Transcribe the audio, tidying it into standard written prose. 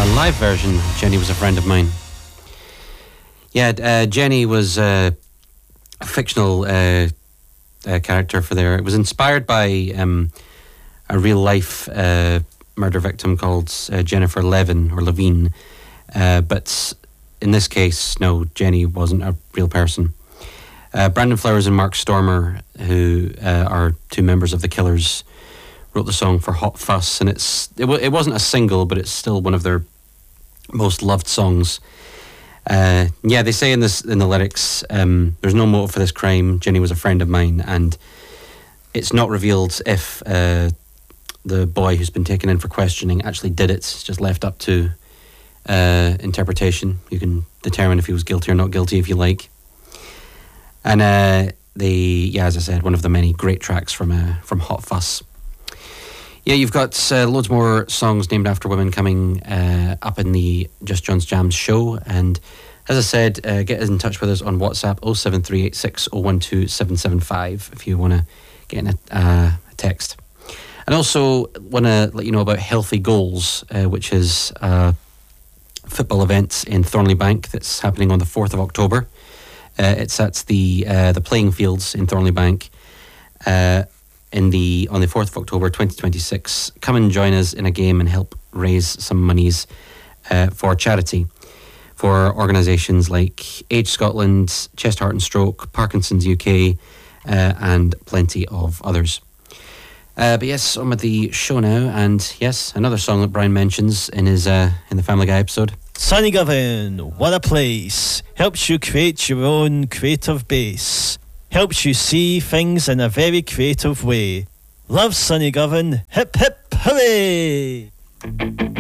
live version of Jenny Was a Friend of Mine. Yeah, Jenny was a fictional character for there. It was inspired by a real life murder victim called Jennifer Levine, but in this case, no, Jenny wasn't a real person. Brandon Flowers and Mark Stormer, who are two members of The Killers, wrote the song for Hot Fuss, and it wasn't a single, but it's still one of their most loved songs. They say in the lyrics, there's no motive for this crime, Jenny was a friend of mine, and it's not revealed if the boy who's been taken in for questioning actually did it. It's just left up to interpretation. You can determine if he was guilty or not guilty if you like. And as I said, one of the many great tracks from Hot Fuss. Yeah, you've got loads more songs named after women coming up in the Just John's Jams show. And as I said, get in touch with us on WhatsApp 07386012775 if you want to get in a text. And also want to let you know about Healthy Goals, which is a football event in Thornleybank that's happening on the 4th of October. It's at the playing fields in Thornleybank. On the 4th of October 2026. Come and join us in a game and help raise some monies for charity, for organisations like Age Scotland, Chest, Heart and Stroke, Parkinson's UK, and plenty of others. But yes, on with the show now, and yes, another song that Brian mentions in his in the Family Guy episode. Sunnygovan, what a place. Helps you create your own creative base. Helps you see things in a very creative way. Love Sunnygovan, hip hip hooray!